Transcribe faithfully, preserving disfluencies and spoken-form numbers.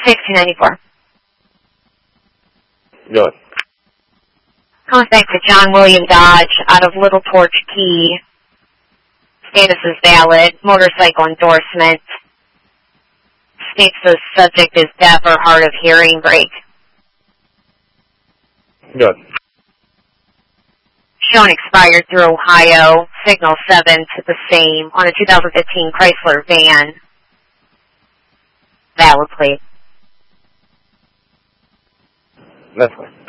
sixteen ninety-four. Good. Comes back to John William Dodge out of Little Torch Key. Status is valid. Motorcycle endorsement. States the subject is deaf or hard of hearing. Break. Good. Shown expired through Ohio. Signal seven to the same on a two thousand fifteen Chrysler van. Valid plate. That's fine.